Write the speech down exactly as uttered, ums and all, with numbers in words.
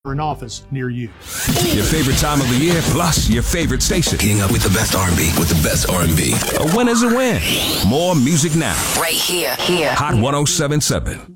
an office near you. Your favorite time of the year, plus your favorite station. Getting up with the best R and B, with the best R and B. A win is a win. More music now. Right here, here. Hot one oh seven point seven.